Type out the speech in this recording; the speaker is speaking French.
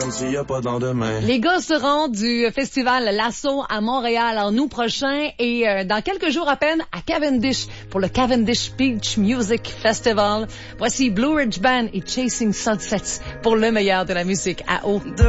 comme s'il y a pas de lendemain. Les gars seront du festival Lasso à Montréal en août prochain et dans quelques jours à peine à Cavendish pour le Cavendish Beach Music Festival. Voici Blue Ridge Band et Chasing Sunsets pour le meilleur de la musique à eau.